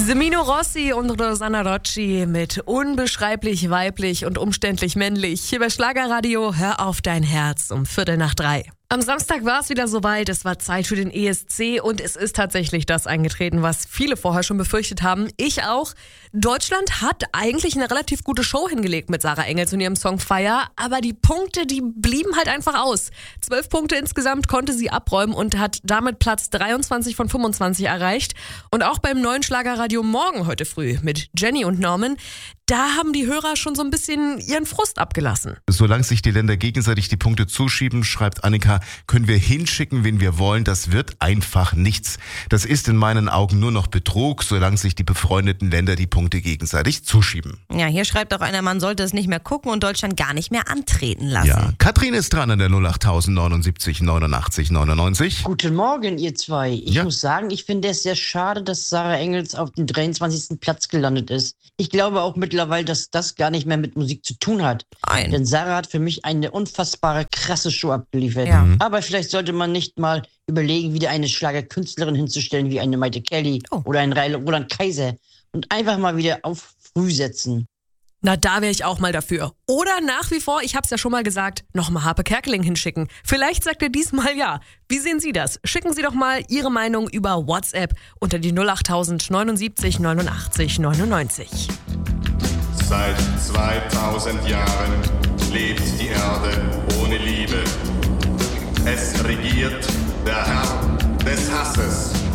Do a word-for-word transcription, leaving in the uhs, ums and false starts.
Semino Rossi und Rosanna Rocci mit unbeschreiblich weiblich und umständlich männlich. Hier bei Schlagerradio, hör auf dein Herz um Viertel nach drei. Am Samstag war es wieder soweit, es war Zeit für den E S C und es ist tatsächlich das eingetreten, was viele vorher schon befürchtet haben. Ich auch. Deutschland hat eigentlich eine relativ gute Show hingelegt mit Sarah Engels und ihrem Song Fire, aber die Punkte, die blieben halt einfach aus. Zwölf Punkte insgesamt konnte sie abräumen und hat damit Platz dreiundzwanzig von fünfundzwanzig erreicht. Und auch beim neuen Schlagerradio Morgen heute früh mit Jenny und Norman, da haben die Hörer schon so ein bisschen ihren Frust abgelassen. Solange sich die Länder gegenseitig die Punkte zuschieben, schreibt Annika, können wir hinschicken, wen wir wollen. Das wird einfach nichts. Das ist in meinen Augen nur noch Betrug, solange sich die befreundeten Länder die Punkte gegenseitig zuschieben. Ja, hier schreibt auch einer, man sollte es nicht mehr gucken und Deutschland gar nicht mehr antreten lassen. Ja, Katrin ist dran an der null acht neunundsiebzig neunundachtzig neunundneunzig. Guten Morgen, ihr zwei. Ich Ja. muss sagen, ich finde es sehr schade, dass Sarah Engels auf dem dreiundzwanzigsten Platz gelandet ist. Ich glaube auch mittlerweile, dass das gar nicht mehr mit Musik zu tun hat. Nein. Denn Sarah hat für mich eine unfassbare, krasse Show abgeliefert. Ja. Mhm. Aber vielleicht sollte man nicht mal überlegen, wieder eine Schlagerkünstlerin hinzustellen, wie eine Maite Kelly Oh. oder ein Roland Kaiser und einfach mal wieder auf früh setzen. Na, da wäre ich auch mal dafür. Oder nach wie vor, ich hab's ja schon mal gesagt, nochmal Harpe Kerkeling hinschicken. Vielleicht sagt er diesmal ja. Wie sehen Sie das? Schicken Sie doch mal Ihre Meinung über WhatsApp unter die null acht neunundsiebzig neunundachtzig neunundneunzig. Seit zweitausend Jahren lebt die Erde ohne Liebe. Es regiert der Herr des Hasses.